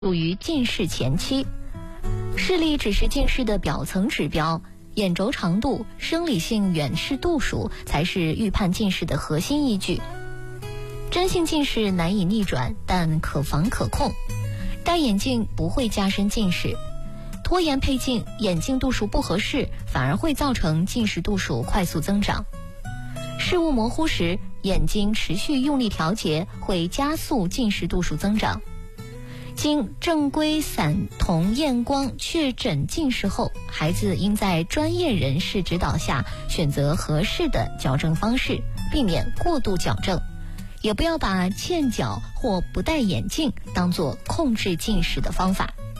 属于近视前期。视力只是近视的表层指标，眼轴长度、生理性远视度数才是预判近视的核心依据。真性近视难以逆转，但可防可控。戴眼镜不会加深近视，拖延配镜，眼镜度数不合适，反而会造成近视度数快速增长。视物模糊时，眼睛持续用力调节，会加速近视度数增长。经正规散瞳验光确诊近视后，孩子应在专业人士指导下选择合适的矫正方式，避免过度矫正。也不要把欠矫或不戴眼镜当作控制近视的方法。